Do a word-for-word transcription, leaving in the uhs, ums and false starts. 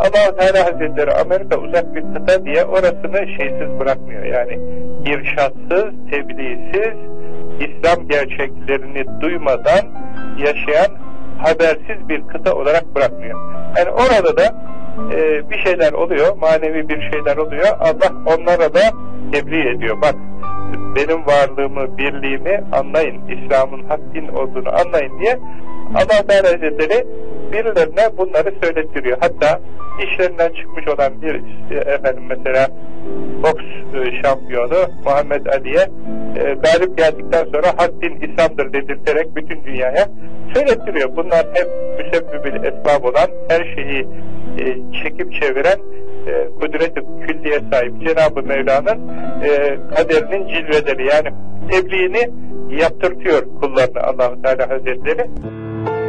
Allah-u Teala Hazretleri Amerika uzak bir kıta diye orasını şeysiz bırakmıyor. Yani irşatsız, tebliğsiz, İslam gerçeklerini duymadan yaşayan habersiz bir kıta olarak bırakmıyor. Yani orada da e, bir şeyler oluyor, manevi bir şeyler oluyor. Allah onlara da tebliğ ediyor. Bak, benim varlığımı, birliğimi anlayın, İslam'ın hak din olduğunu anlayın diye Allah Teala Hazretleri birilerine bunları söylettiriyor. Hatta işlerinden çıkmış olan bir efendim mesela boks şampiyonu Muhammed Ali'ye e, galip geldikten sonra hak din İslam'dır dedirterek bütün dünyaya söylettiriyor. Bunlar hep müsebbibil esbab olan, her şeyi e, çekip çeviren e, kudret-i külliye sahip Cenab-ı Mevla'nın e, kaderinin cilveleri, yani tebliğini yaptırtıyor kullarına Allah-u Teala Hazretleri.